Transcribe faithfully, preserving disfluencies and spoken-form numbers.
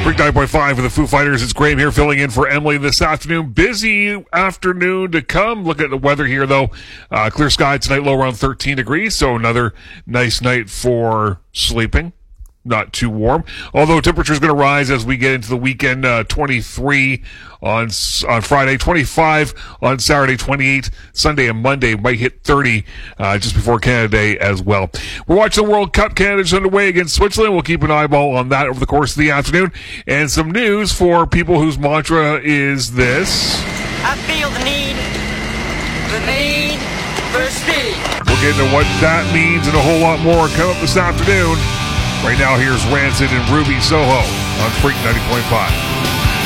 Freak nine point five for the Foo Fighters. It's Graham here filling in for Emily this afternoon. Busy afternoon to come. Look at the weather here, though. Uh, clear sky tonight, low around thirteen degrees, so another nice night for sleeping. Not too warm, although temperature is going to rise as we get into the weekend. uh, twenty-three on on Friday, twenty-five on Saturday, twenty-eight Sunday and Monday. Might hit thirty uh, just before Canada Day as well. We're watching the World Cup. Canada's underway against Switzerland. We'll keep an eyeball on that over the course of the afternoon. And some news for people whose mantra is this: I feel the need, the need for speed. We'll get into what that means and a whole lot more coming up this afternoon. Right now, here's Rancid and Ruby Soho on Freak ninety point five.